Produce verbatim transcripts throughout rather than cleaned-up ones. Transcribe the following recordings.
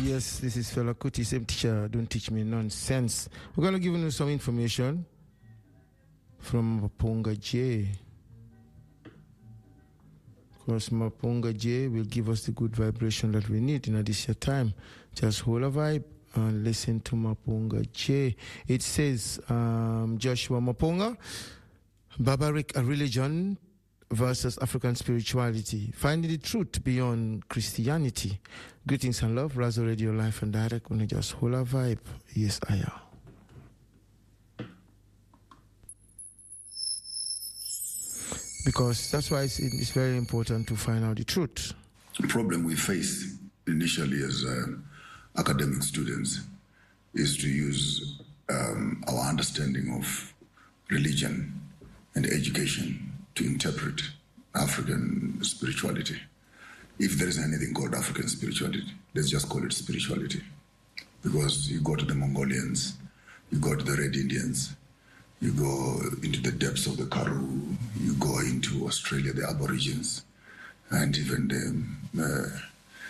Yes, this is Fela Kuti, same teacher, don't teach me nonsense. We're going to give you some information from Mapunga J. Of course, Mapunga J will give us the good vibration that we need in this time. Just hold a vibe and listen to Mapunga J. It says, um, Joshua Mapunga, barbaric religion versus African spirituality, finding the truth beyond Christianity. Greetings and love, Razo Radio Life and Direct. When you just hold a vibe, yes, I am. Because that's why it's, it's very important to find out the truth. The problem we face initially as uh, academic students is to use um, our understanding of religion and education to interpret African spirituality. If there is anything called African spirituality, let's just call it spirituality. Because you go to the Mongolians, you go to the Red Indians, you go into the depths of the Karoo, you go into Australia, the Aborigines, and even the uh,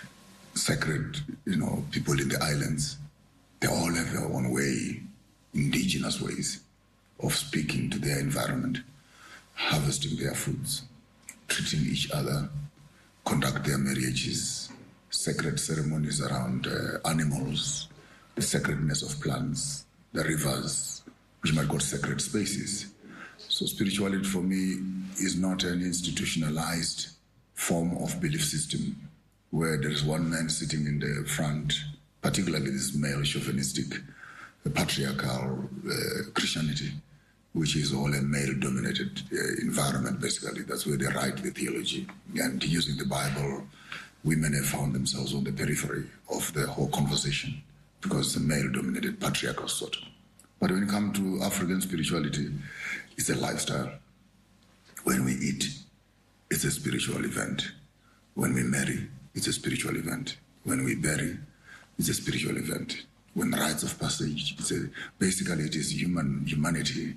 sacred, you know, people in the islands. They all have their own way, indigenous ways of speaking to their environment, harvesting their foods, treating each other, conduct their marriages, sacred ceremonies around uh, animals, the sacredness of plants, the rivers, which might call sacred spaces. So spirituality for me is not an institutionalized form of belief system where there is one man sitting in the front, particularly this male chauvinistic, patriarchal uh, Christianity, which is all a male-dominated uh, environment, basically. That's where they write the theology. And using the Bible, women have found themselves on the periphery of the whole conversation because it's a male-dominated patriarchal sort. But when it comes to African spirituality, it's a lifestyle. When we eat, it's a spiritual event. When we marry, it's a spiritual event. When we bury, it's a spiritual event. When rites of passage, it's a, basically it is human humanity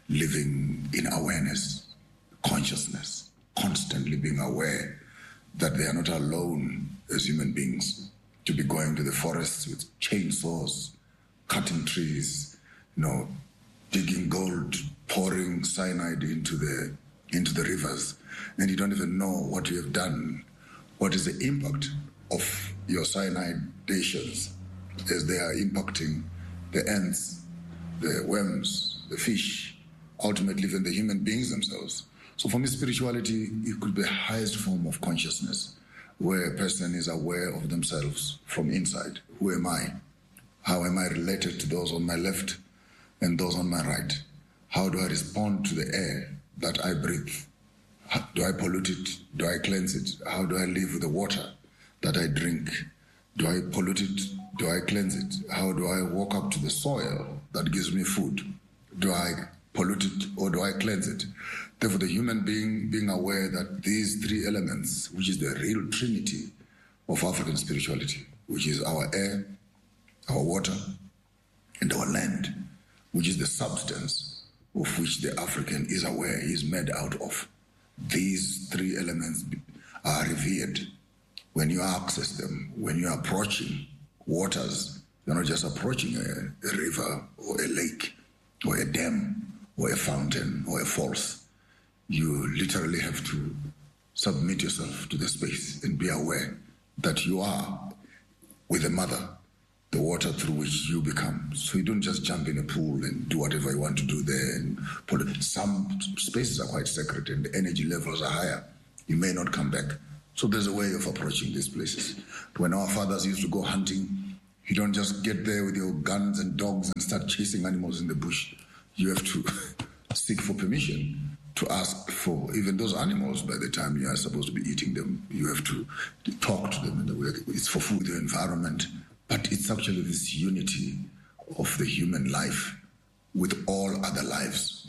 living in awareness, consciousness, constantly being aware that they are not alone as human beings to be going to the forests with chainsaws, cutting trees, you know, digging gold, pouring cyanide into the into the rivers, and you don't even know what you have done. What is the impact of your cyanidations as they are impacting the ants, the worms, the fish, ultimately even the human beings themselves. So for me, spirituality, it could be the highest form of consciousness, where a person is aware of themselves from inside. Who am I? How am I related to those on my left and those on my right? How do I respond to the air that I breathe? Do I pollute it? Do I cleanse it? How do I live with the water that I drink? Do I pollute it? Do I cleanse it? How do I walk up to the soil that gives me food? Do I pollute it or do I cleanse it? Therefore, the human being being aware that these three elements, which is the real trinity of African spirituality, which is our air, our water, and our land, which is the substance of which the African is aware, is made out of. These three elements are revered when you access them, when you are approaching waters. You're not just approaching a, a river or a lake or a dam or a fountain or a falls. You literally have to submit yourself to the space and be aware that you are with the mother, the water through which you become. So you don't just jump in a pool and do whatever you want to do there. And put it. Some spaces are quite sacred and the energy levels are higher. You may not come back. So there's a way of approaching these places. When our fathers used to go hunting, you don't just get there with your guns and dogs and start chasing animals in the bush. You have to seek for permission to ask for even those animals. By the time you are supposed to be eating them, you have to talk to them in the way. It's for food, the environment. But it's actually this unity of the human life with all other lives